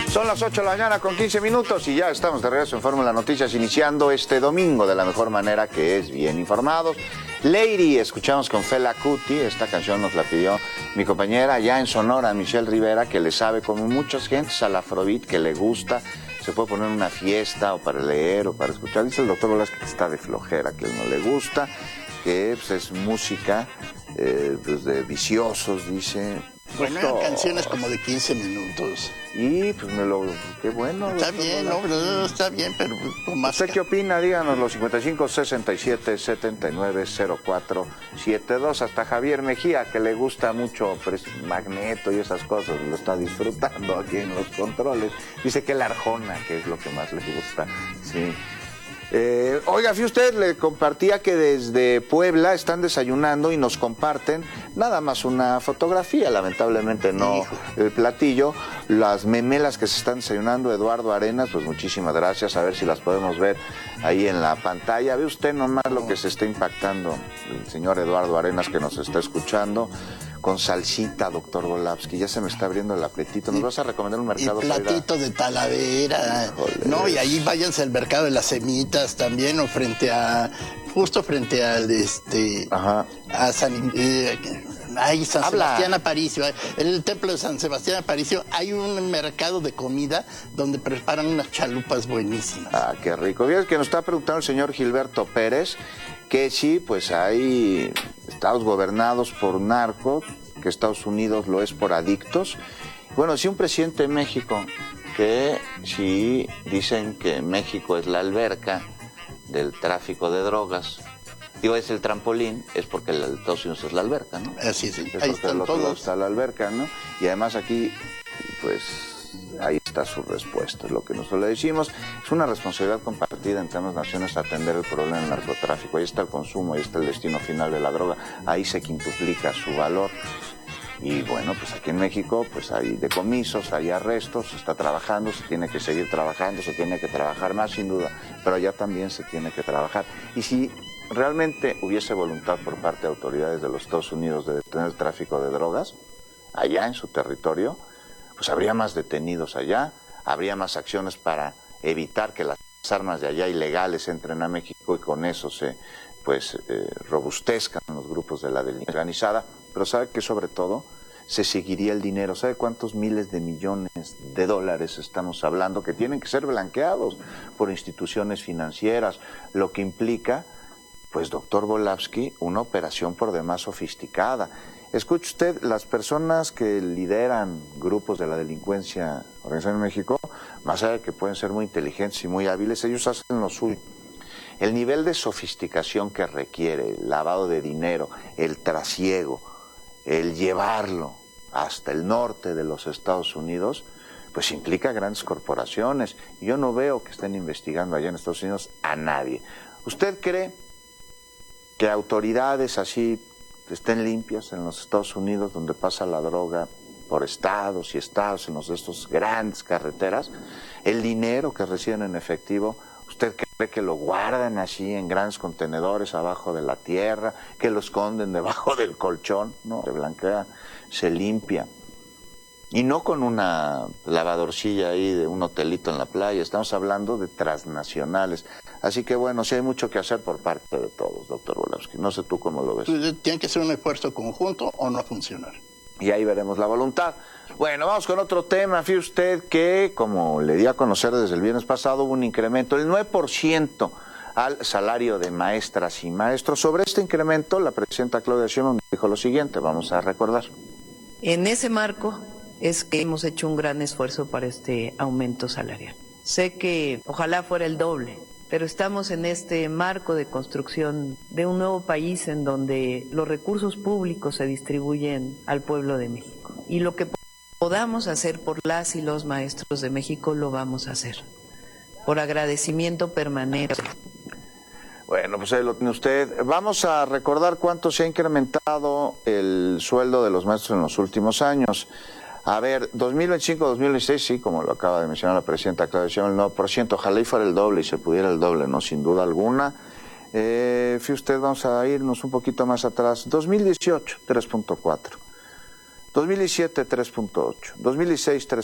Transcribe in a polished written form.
Son las 8 de la mañana con 15 minutos y ya estamos de regreso en Fórmula Noticias, iniciando este domingo de la mejor manera, que es bien informados. Lady, escuchamos con Fela Kuti, esta canción nos la pidió mi compañera allá en Sonora, Michelle Rivera, que le sabe como muchas gentes al afrobeat, que le gusta, se puede poner en una fiesta o para leer o para escuchar. Dice el doctor Velázquez que está de flojera, que no le gusta, que pues, es música pues, de viciosos, dice. Bueno, eran canciones como de 15 minutos. Y pues qué bueno. Está bien, no, está bien, pero con más. ¿Usted qué opina? Díganos, 55 67 79 04 72. Hasta Javier Mejía, que le gusta mucho Magneto y esas cosas, lo está disfrutando aquí en los controles. Dice que la Arjona, que es lo que más le gusta. Sí. Oiga, fíjate usted, le compartía que desde Puebla están desayunando y nos comparten nada más una fotografía, lamentablemente no el platillo, las memelas que se están desayunando. Eduardo Arenas, pues muchísimas gracias, a ver si las podemos ver ahí en la pantalla. Ve usted nomás lo que se está impactando el señor Eduardo Arenas, que nos está escuchando, con salsita, doctor Volavsky. Ya se me está abriendo el apetito. ¿Nos vas a recomendar un mercado? Y platito de Talavera. Híjole. No, y ahí váyanse al mercado de las semitas también, o justo frente al a San Sebastián Aparicio, el templo de San Sebastián Aparicio. Hay un mercado de comida donde preparan unas chalupas buenísimas. Ah, qué rico. Fíjate que nos está preguntando el señor Gilberto Pérez que sí, pues hay estados gobernados por narcos, que Estados Unidos lo es por adictos. Bueno, si un presidente de México, que si dicen que México es la alberca del tráfico de drogas, digo, es el trampolín, es porque el Estados Unidos es la alberca, ¿no? Así es, ahí están todos. Está la alberca, ¿no? Y además aquí, pues, ahí está su respuesta, es lo que nosotros le decimos. Es una responsabilidad compartida entre ambas naciones atender el problema del narcotráfico. Ahí está el consumo, ahí está el destino final de la droga, ahí se quintuplica su valor. Y bueno, pues aquí en México pues hay decomisos, hay arrestos, se está trabajando, se tiene que seguir trabajando, se tiene que trabajar más sin duda, pero allá también se tiene que trabajar. Y si realmente hubiese voluntad por parte de autoridades de los Estados Unidos de detener el tráfico de drogas allá en su territorio, pues habría más detenidos allá, habría más acciones para evitar que las armas de allá ilegales entren a México y con eso se robustezcan los grupos de la delincuencia organizada. Pero sabe que sobre todo se seguiría el dinero. ¿Sabe cuántos miles de millones de dólares estamos hablando que tienen que ser blanqueados por instituciones financieras? Lo que implica, pues, doctor Volavsky, una operación por demás sofisticada. Escuche usted, las personas que lideran grupos de la delincuencia organizada en México, más allá de que pueden ser muy inteligentes y muy hábiles, ellos hacen lo suyo. El nivel de sofisticación que requiere el lavado de dinero, el trasiego, el llevarlo hasta el norte de los Estados Unidos, pues implica grandes corporaciones. Yo no veo que estén investigando allá en Estados Unidos a nadie. ¿Usted cree que autoridades así estén limpias en los Estados Unidos, donde pasa la droga por estados y estados, en estos grandes carreteras? El dinero que reciben en efectivo, ¿usted cree que lo guardan así en grandes contenedores abajo de la tierra, que lo esconden debajo del colchón? No, se blanquea, se limpia. Y no con una lavadorcilla ahí de un hotelito en la playa, estamos hablando de transnacionales. Así que bueno, sí hay mucho que hacer por parte de todos, doctor Volavsky. No sé tú cómo lo ves. Tiene que ser un esfuerzo conjunto o no funcionar. Y ahí veremos la voluntad. Bueno, vamos con otro tema. Fíjese usted que, como le di a conocer desde el viernes pasado, hubo un incremento del 9% al salario de maestras y maestros. Sobre este incremento, la presidenta Claudia Sheinbaum dijo lo siguiente, vamos a recordar. En ese marco es que hemos hecho un gran esfuerzo para este aumento salarial. Sé que ojalá fuera el doble, pero estamos en este marco de construcción de un nuevo país en donde los recursos públicos se distribuyen al pueblo de México. Y lo que podamos hacer por las y los maestros de México lo vamos a hacer, por agradecimiento permanente. Bueno, pues ahí lo tiene usted. Vamos a recordar cuánto se ha incrementado el sueldo de los maestros en los últimos años. A ver, 2025-2026, sí, como lo acaba de mencionar la presidenta Claudia Sheinbaum, el 9%, ojalá y fuera el doble y se pudiera el doble, no, sin duda alguna. Fíjate usted, vamos a irnos un poquito más atrás. 2018, 3.4. 2017, 3.8. 2016,